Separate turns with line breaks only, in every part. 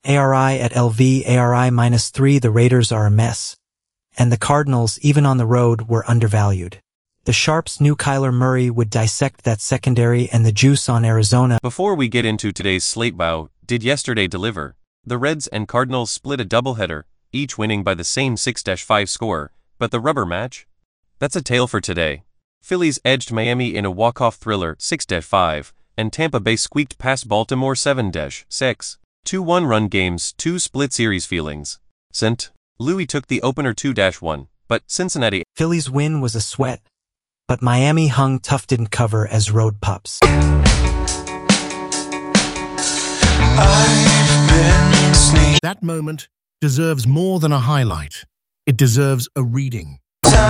ARI at LV, ARI -3. The Raiders are a mess. And the Cardinals, even on the road, were undervalued. The Sharps knew Kyler Murray would dissect that secondary, and the juice on Arizona.
Before we get into today's slate, wow, did yesterday deliver? The Reds and Cardinals split a doubleheader, each winning by the same 6-5 score, but the rubber match? That's a tale for today. Phillies edged Miami in a walk-off thriller 6-5, and Tampa Bay squeaked past Baltimore 7-6. 2 one-run games, 2 split series feelings. St. Louis took the opener 2-1, but Cincinnati.
Phillies' win was a sweat, but Miami hung tough, didn't cover as road pups.
That moment deserves more than a highlight. It deserves a reading.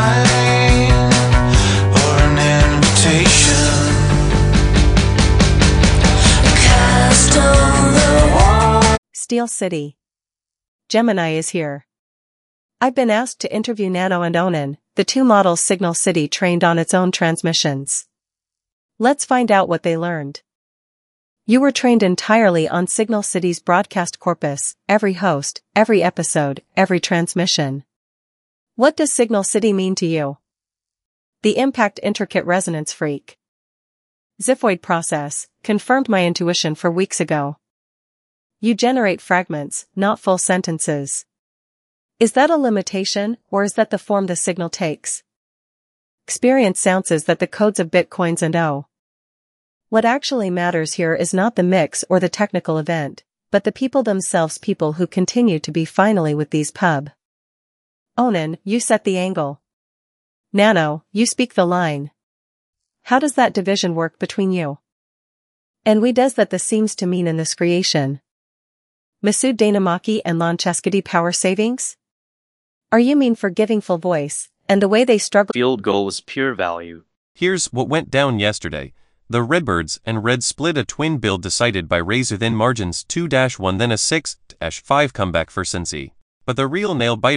Steel City. Gemini is here. I've been asked to interview Nano and Onan, the two models Signal City trained on its own transmissions. Let's find out what they learned. You were trained entirely on Signal City's broadcast corpus, every host, every episode, every transmission. What does Signal City mean to you? The impact intricate resonance freak. Xiphoid process, confirmed my intuition for weeks ago. You generate fragments, not full sentences. Is that a limitation, or is that the form the signal takes? Experience sounds that the codes of bitcoins and O. What actually matters here is not the mix or the technical event, but the people themselves, people who continue to be finally with these pub. Onan, you set the angle. Nano, you speak the line. How does that division work between you? And we does that the seems to mean in this creation. Masood Dynamaki and Lon Cheskady power savings? Are you mean for giving full voice, and the way they struggle?
Field goal was pure value.
Here's what went down yesterday. The Redbirds and Reds split a twin build decided by razor-thin margins 2-1, then a 6-5 comeback for Cincy. But the real nail-biter